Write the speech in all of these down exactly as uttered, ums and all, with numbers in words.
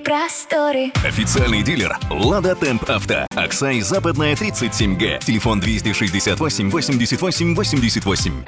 просторы. Официальный дилер «Лада Темп Авто». Аксай, Западная, тридцать семь Г. Телефон двести шестьдесят восемь восемьдесят восемь восемьдесят восемь.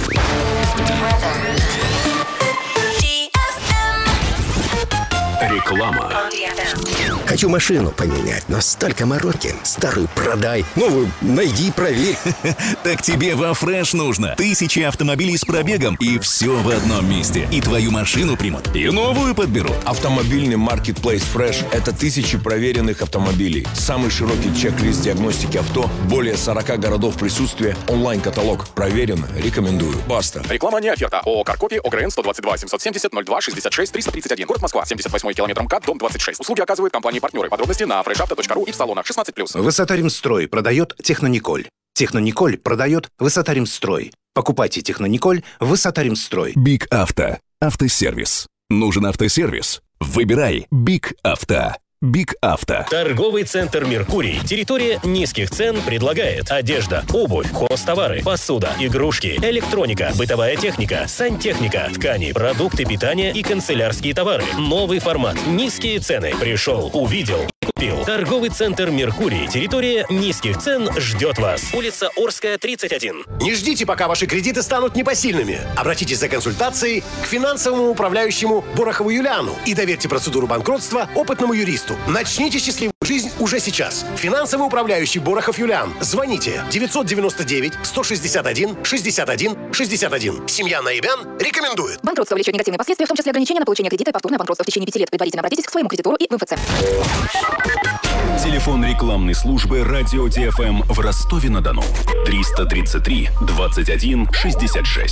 Реклама. Хочу машину поменять, но столько мороки. Старую продай, новую найди, проверь. Так тебе во Фреш нужно. Тысячи автомобилей с пробегом, и все в одном месте. И твою машину примут, и новую подберут. Автомобильный маркетплейс Fresh – это тысячи проверенных автомобилей. Самый широкий чек-лист диагностики авто, более сорок городов присутствия, онлайн-каталог. Проверено, рекомендую. Баста. Реклама не оферта. ООО «Каркопи», ОГРН сто двадцать два семьсот семьдесят ноль два шестьдесят шесть триста тридцать один. Город Москва, семьдесят восьмой километр МКАД, дом двадцать шесть. Услуги оказывают компании-партнеры. Подробности на фреш авто точка ру и в салонах шестнадцать плюс. Высота-Ремстрой продает Технониколь. Технониколь продает Высота-Ремстрой. Покупайте Технониколь Высота-Ремстрой. Биг Авто. Автосервис. Нужен автосервис? Выбирай Биг Авто. Биг Авто. Торговый центр «Меркурий». Территория низких цен предлагает одежда, обувь, хозтовары, посуда, игрушки, электроника, бытовая техника, сантехника, ткани, продукты питания и канцелярские товары. Новый формат. Низкие цены. Пришел, увидел, купил. Торговый центр «Меркурий». Территория низких цен ждет вас. Улица Орская, тридцать один. Не ждите, пока ваши кредиты станут непосильными. Обратитесь за консультацией к финансовому управляющему Борохову Юлиану и доверьте процедуру банкротства опытному юристу. Начните счастливую жизнь уже сейчас. Финансовый управляющий Борохов Юлиан. Звоните девятьсот девяносто девять сто шестьдесят один шестьдесят один шестьдесят один. Семья Наибян рекомендует. Банкротство влечет негативные последствия, в том числе ограничения на получение кредита и повторное банкротство в течение пяти лет. Предварительно обратитесь к своему кредитору и в МФЦ. Телефон рекламной службы «Радио ТФМ» в Ростове-на-Дону. триста тридцать три двадцать один шестьдесят шесть.